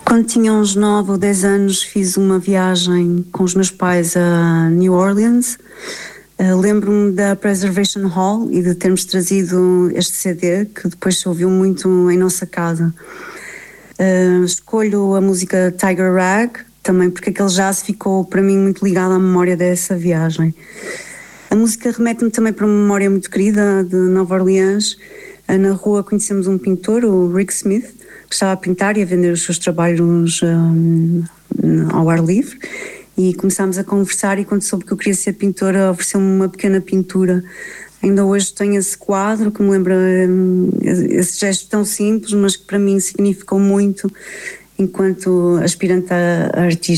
Quando tinha uns 9 ou 10 anos, fiz uma viagem com os meus pais a New Orleans. Lembro-me da Preservation Hall e de termos trazido este CD, que depois se ouviu muito em nossa casa. Escolho a música Tiger Rag, também porque aquele jazz ficou para mim muito ligado à memória dessa viagem. A música remete-me também para uma memória muito querida de Nova Orleans. Na rua conhecemos um pintor, o Rick Smith, que estava a pintar e a vender os seus trabalhos ao ar livre, e começámos a conversar, e quando soube que eu queria ser pintora ofereceu-me uma pequena pintura. Ainda hoje tenho esse quadro que me lembra esse gesto tão simples, mas que para mim significou muito enquanto aspirante a artista.